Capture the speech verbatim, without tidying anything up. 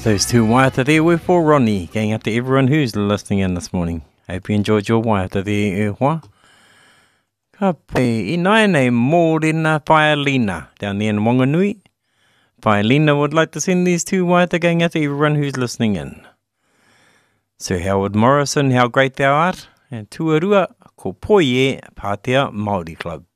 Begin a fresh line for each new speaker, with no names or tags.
Those two waiata there were for Ronnie, going out to everyone who's listening in this morning. I hope you enjoyed your waiata there, e hoa. Ka pe, I nai nei Mōrena Whaelina down there in Wanganui. Whaelina would like to send these two waiata going out to everyone who's listening in. Sir Howard Morrison, how great thou art, and tuarua ko Poie Pātea Māori Club.